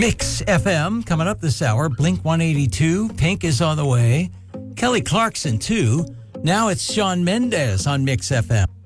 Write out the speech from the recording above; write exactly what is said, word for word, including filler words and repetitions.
Mix F M coming up this hour. Blink one eighty-two. Pink is on the way. Kelly Clarkson, too. Now it's Shawn Mendes on Mix F M.